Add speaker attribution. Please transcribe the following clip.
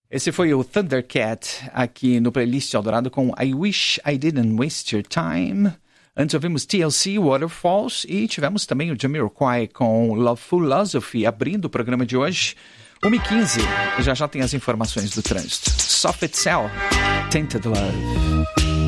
Speaker 1: Esse foi o Thundercat aqui no Playlist Eldorado com I Wish I Didn't Waste Your Time. Antes ouvimos TLC, Waterfalls, e tivemos também o Jamiroquai com Love Philosophy, abrindo o programa de hoje. 1h15, já tem as informações do trânsito. Soft Cell, Tainted Love.